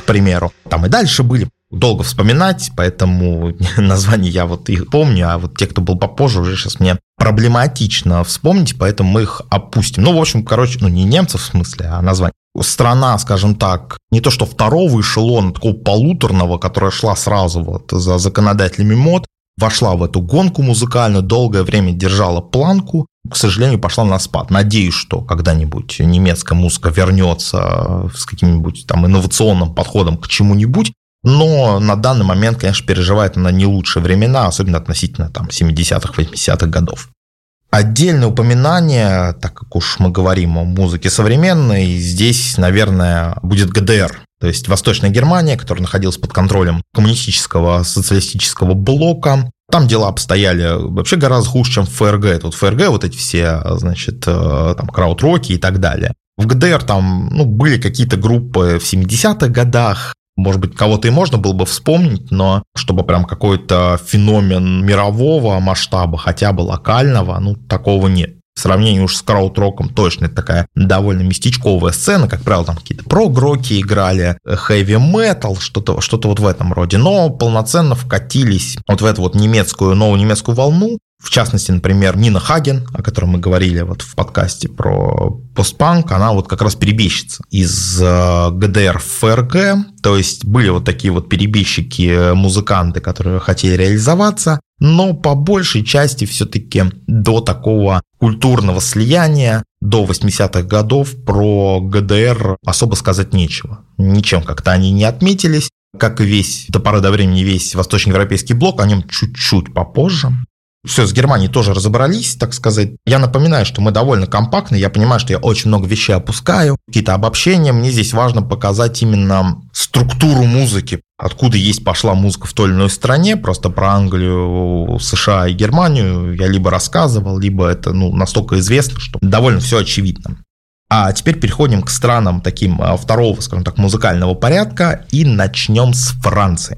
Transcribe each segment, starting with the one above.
к примеру. Там и дальше были. Долго вспоминать, поэтому названия я вот их помню, а вот те, кто был попозже, уже сейчас мне проблематично вспомнить, поэтому мы их опустим. Ну, в общем, не немцев в смысле, а название. Страна, скажем так, не то что второго эшелона, такого полуторного, которая шла сразу вот за законодателями мод, вошла в эту гонку музыкальную, долгое время держала планку, к сожалению, пошла на спад. Надеюсь, что когда-нибудь немецкая музыка вернется с каким-нибудь там инновационным подходом к чему-нибудь, но на данный момент, конечно, переживает она не лучшие времена, особенно относительно там 70-х, 80-х годов. Отдельное упоминание, так как уж мы говорим о музыке современной, здесь, наверное, будет ГДР, то есть Восточная Германия, которая находилась под контролем коммунистического социалистического блока. Там дела обстояли вообще гораздо хуже, чем в ФРГ. Это вот ФРГ, вот эти все, значит, там краудроки и так далее. В ГДР там, были какие-то группы в 70-х годах, может быть, кого-то и можно было бы вспомнить, но чтобы прям какой-то феномен мирового масштаба, хотя бы локального, такого нет. В сравнении уж с крауд-роком точно это такая довольно местечковая сцена, как правило, там какие-то прог-роки играли, хэви-метал, что-то вот в этом роде, но полноценно вкатились вот в эту вот новую немецкую волну. В частности, например, Нина Хаген, о которой мы говорили вот в подкасте про постпанк, она вот как раз перебежчица из ГДР в ФРГ, то есть были вот такие вот перебежчики-музыканты, которые хотели реализоваться, но по большей части все-таки до такого культурного слияния, до 80-х годов про ГДР особо сказать нечего. Ничем как-то они не отметились, как и до поры до времени весь восточноевропейский блок, о нем чуть-чуть попозже. Все, с Германией тоже разобрались, так сказать. Я напоминаю, что мы довольно компактны. Я понимаю, что я очень много вещей опускаю, какие-то обобщения. Мне здесь важно показать именно структуру музыки, откуда пошла музыка в той или иной стране. Просто про Англию, США и Германию я либо рассказывал, либо это настолько известно, что довольно все очевидно. А теперь переходим к странам таким второго, скажем так, музыкального порядка и начнем с Франции.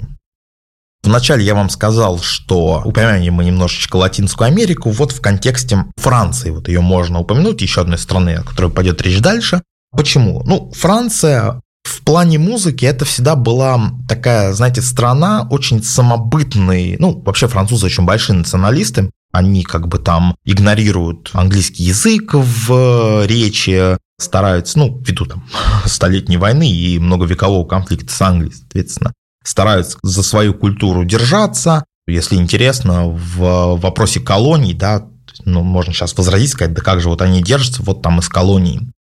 Вначале я вам сказал, что упомянем мы немножечко Латинскую Америку, вот в контексте Франции, вот ее можно упомянуть, еще одной страны, о которой пойдет речь дальше. Почему? Франция в плане музыки это всегда была такая, знаете, страна очень самобытной, вообще французы очень большие националисты, они как бы там игнорируют английский язык в речи, стараются, ввиду там столетней войны и многовекового конфликта с Англией, соответственно, стараются за свою культуру держаться. Если интересно, в вопросе колоний, да, можно сейчас возразить, сказать, да как же вот они держатся, вот там из колоний